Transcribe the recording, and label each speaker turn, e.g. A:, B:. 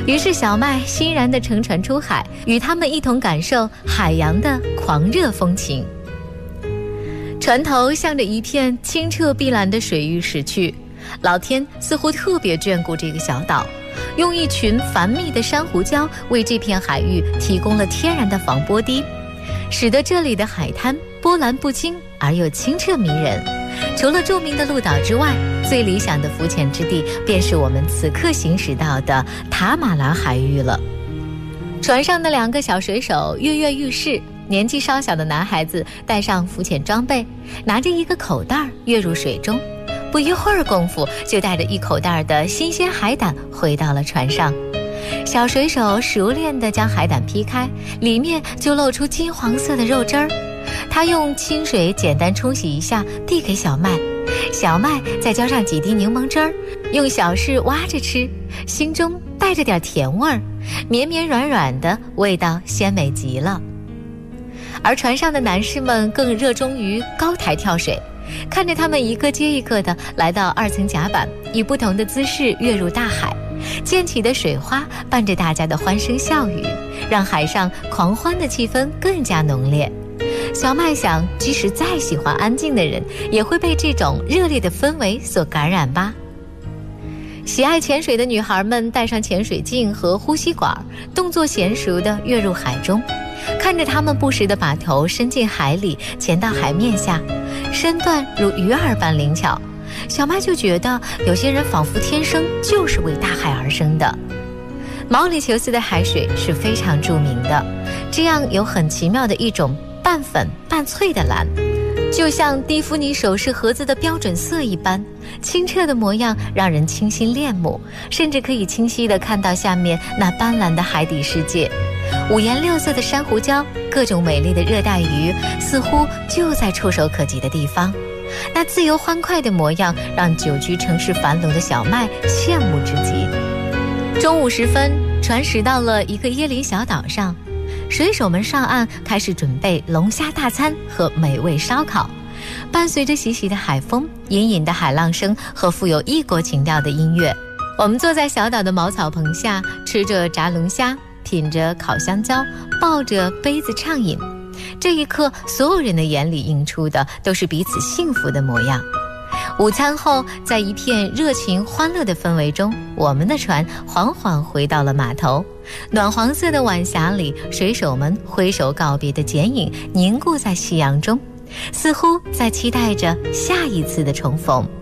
A: 于是小麦欣然地乘船出海，与他们一同感受海洋的狂热风情。船头向着一片清澈碧蓝的水域驶去，老天似乎特别眷顾这个小岛，用一群繁密的珊瑚礁为这片海域提供了天然的防波堤，使得这里的海滩波澜不惊而又清澈迷人。除了著名的鹿岛之外，最理想的浮潜之地便是我们此刻行驶到的塔马兰海域了。船上的2个小水手跃跃欲试，年纪稍小的男孩子带上浮潜装备，拿着一个口袋跃入水中，不一会儿功夫就带着一口袋的新鲜海胆回到了船上。小水手熟练地将海胆劈开，里面就露出金黄色的肉汁儿。他用清水简单冲洗一下，递给小麦，小麦再浇上几滴柠檬汁儿，用小匙挖着吃，心中带着点甜味儿，绵绵软软的，味道鲜美极了。而船上的男士们更热衷于高台跳水，看着他们一个接一个的来到2层甲板，以不同的姿势跃入大海，溅起的水花伴着大家的欢声笑语，让海上狂欢的气氛更加浓烈。小麦想，即使再喜欢安静的人，也会被这种热烈的氛围所感染吧。喜爱潜水的女孩们带上潜水镜和呼吸管，动作娴熟地跃入海中，看着他们不时地把头伸进海里，潜到海面下，身段如鱼儿般灵巧。小麦就觉得有些人仿佛天生就是为大海而生的。毛里求斯的海水是非常著名的，这样有很奇妙的一种半粉半翠的蓝，就像蒂芙尼首饰盒子的标准色一般，清澈的模样让人倾心恋慕，甚至可以清晰地看到下面那斑斓的海底世界。五颜六色的珊瑚礁，各种美丽的热带鱼，似乎就在触手可及的地方。那自由欢快的模样，让久居城市樊笼的小麦羡慕至极。中午时分，船驶到了一个椰林小岛上，水手们上岸，开始准备龙虾大餐和美味烧烤。伴随着习习的海风、隐隐的海浪声和富有异国情调的音乐，我们坐在小岛的茅草棚下，吃着炸龙虾，品着烤香蕉，抱着杯子畅饮。这一刻，所有人的眼里映出的都是彼此幸福的模样。午餐后，在一片热情欢乐的氛围中，我们的船缓缓回到了码头。暖黄色的晚霞里，水手们挥手告别的剪影凝固在夕阳中，似乎在期待着下一次的重逢。